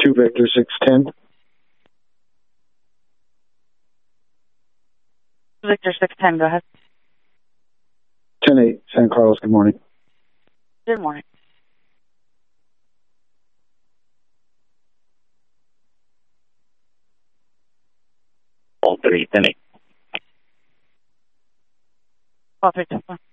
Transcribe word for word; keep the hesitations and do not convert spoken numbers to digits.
two Victor six ten. Victor six ten, go ahead. ten eight, San Carlos, good morning. Good morning. All three, ten eight. All three, ten.